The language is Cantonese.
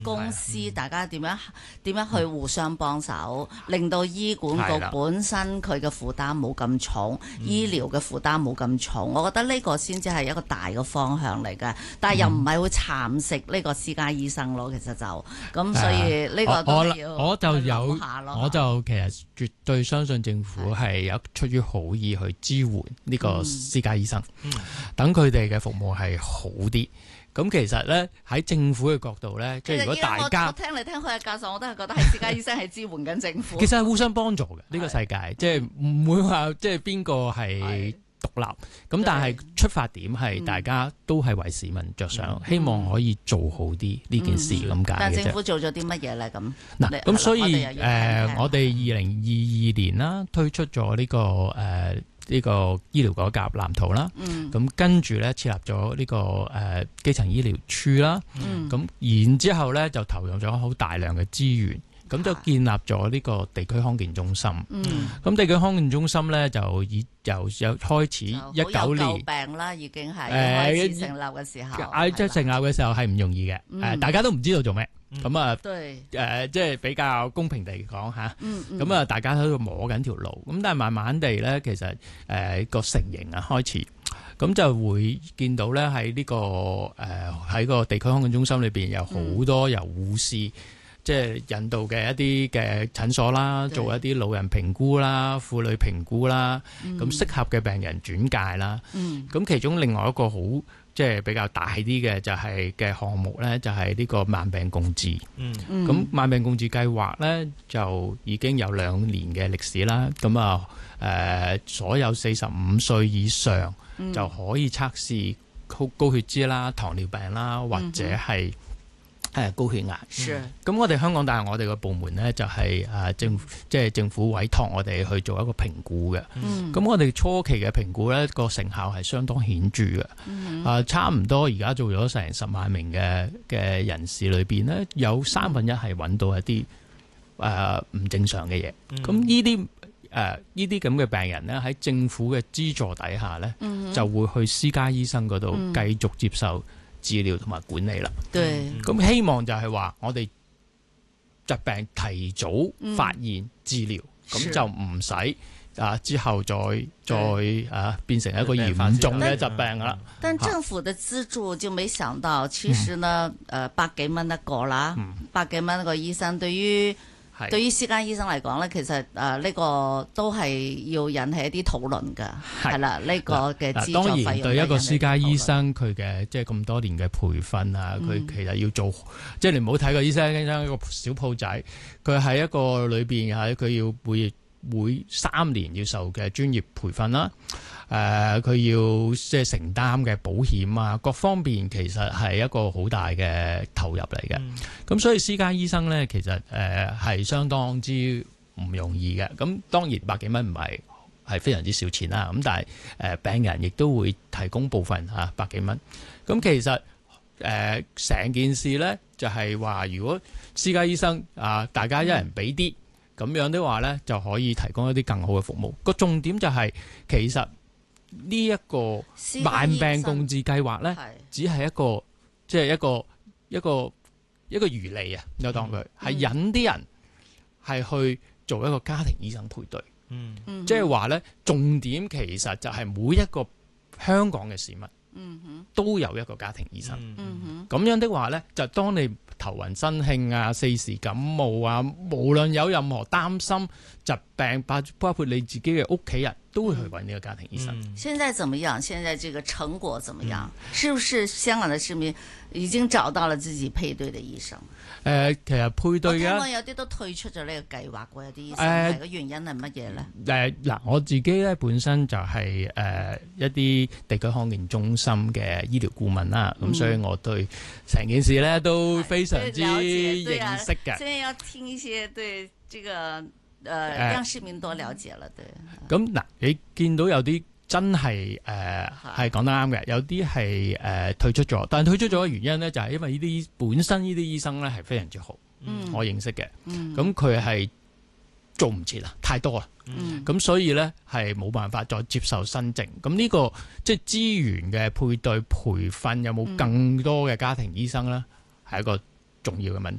公司大家點樣去互相幫手，令到醫管局本身佢嘅負擔冇咁重，醫療嘅負擔冇咁重，我覺得呢個先至係一個大嘅方向嚟嘅。但係又唔係會蠶食呢個私家醫生咯，其實就咁，所以呢個都要我就其實絕對相信政府係有出於好意去支援呢個私家醫生，等佢哋嘅服務係好啲。咁其實咧喺政府嘅角度咧，即係如果大家我聽嚟聽去嘅教授，我都係覺得係私家醫生係支援緊政府。 其實係互相幫助嘅呢個世界，即係唔會話即係邊個係獨立。咁但係出發點係大家都係為市民着想，希望可以做好啲呢件事咁解嘅啫。 但政府做咗啲乜嘢咧？咁嗱，咁所以我哋2022年啦推出咗呢個醫療改革藍圖啦，咁跟住咧設立咗呢個基層醫療處啦，咁然之後咧就投入咗好大量嘅資源，咁就建立咗呢個地區康健中心。咁地區康健中心咧就由開始19年病啦，已經係開始成立嘅時候， 即係成立嘅時候係唔容易嘅，大家都唔知道做咩。咁啊，即係比較公平地講嚇，咁啊，大家喺度摸緊條路，咁但係慢慢地咧，其實個成形啊開始，咁就會見到咧喺呢個喺個地區康健中心裏邊有好多由護士即係引導嘅一啲嘅診所啦，做一啲老人評估啦、婦女評估啦，咁適合嘅病人轉介啦，咁其中另外一個好即係比較大啲嘅就係嘅項目咧，就係呢個慢病共治。咁慢病共治計劃咧就已經有2年嘅歷史啦。咁啊所有45歲以上就可以測試高血脂啦、糖尿病啦，或者係高血壓。咁我哋香港大學我哋個部門咧就係政府委託我哋去做一個評估嘅。咁我哋初期嘅評估咧個成效係相當顯著嘅。差唔多而家做咗成10萬名嘅人士裏邊咧，有1/3係揾到一啲唔正常嘅嘢。咁呢啲咁嘅病人咧喺政府嘅資助底下咧，就會去私家醫生嗰度繼續接受治療同埋管理啦。咁希望就係話我哋疾病提早發現治療，咁就唔使之後再變成一個嚴重嘅疾病啦。 但政府的資助就沒想到，其實呢100幾蚊一個啦，100幾蚊一個醫生，對於私家醫生嚟講咧，其實呢個都係要引起一啲討論㗎，係啦，呢個嘅資助費用。當然對一個私家醫生佢嘅即係咁多年嘅培訓啊，佢其實要做，即係你唔好睇個醫生一個小鋪仔，佢喺一個裏邊佢要每3年要受嘅專業培訓啦。佢要即係承擔嘅保險啊，各方面其實係一個好大嘅投入嚟嘅。咁所以私家醫生咧，其實係相當之唔容易嘅。咁當然100幾蚊唔係非常之少錢啦。咁但係病人亦都會提供部分100幾蚊。咁其實成件事咧就係話，如果私家醫生大家一人俾啲咁樣的話咧，就可以提供一啲更好嘅服務。個重點就係其實呢一個慢病共治計劃咧，只係一個即係一個餘利啊！我當佢係引啲人係去做一個家庭醫生配對，即係話咧，重點其實就係每一個香港嘅市民都有一個家庭醫生。咁樣的話咧，就當你頭暈身㷫啊、4時感冒啊，無論有任何擔心疾病，包括你自己嘅屋企人，都會去揾呢個家庭醫生。 現在怎麼樣？現在這個成果怎麼樣？是不是香港的市民已經找到了自己配對的醫生？ 其實配對嘅， 我聽講有啲都退出咗呢個計劃喎，有啲醫生個原因係乜嘢咧？ 嗱，我自己咧本身就係一啲地區康健中心嘅醫療顧問啦，咁所以我對成件事咧都非常之認識嘅。 現在要聽一些對這個讓市民多了解了，對。 咁嗱，你見到有啲真係係講得啱嘅，有啲係退出咗，但係退出咗嘅原因咧就係因為呢啲本身呢啲醫生咧係非常之好，我認識嘅，咁佢係做唔切啦，太多啦，咁所以咧係冇辦法再接受新症。咁呢個即係資源嘅配對培訓有冇更多嘅家庭醫生咧，係一個重要嘅問題。